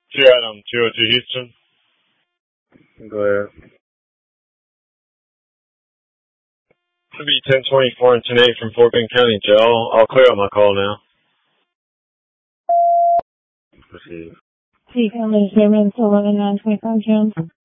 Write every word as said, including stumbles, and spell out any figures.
two Adam, two oh two Houston. Go ahead. Should be ten twenty-four and ten eight from Fort Bend County, Joe. I'll, I'll clear up my call now. Proceed. T Family Statements eleven nine twenty-five, June.